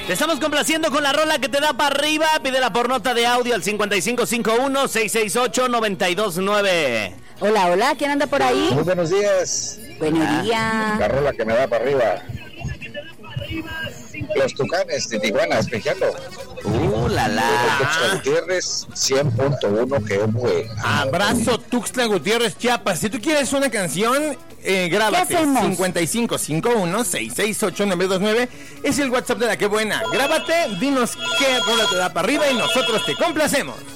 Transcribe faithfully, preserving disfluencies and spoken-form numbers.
Te estamos complaciendo con la rola que te da para arriba. Pídela por nota de audio al cincuenta y cinco cincuenta y uno, seiscientos sesenta y ocho, noventa y dos nueve. Hola, hola, ¿quién anda por ahí? Muy buenos días. Buenos Ah. días. La rola que me da para arriba. Los Tucanes de Tijuana, espejeando. Uh, la Tuxtla la. Gutiérrez, cien punto uno, que fue. Abrazo Tuxtla Gutiérrez, Chiapas. Si tú quieres una canción, eh, grábate. ¿Qué hacemos? cincuenta y cinco cincuenta y uno, seiscientos sesenta y ocho, novecientos veintinueve es el WhatsApp de La Que Buena. Grábate, dinos qué rola te da para arriba y nosotros te complacemos.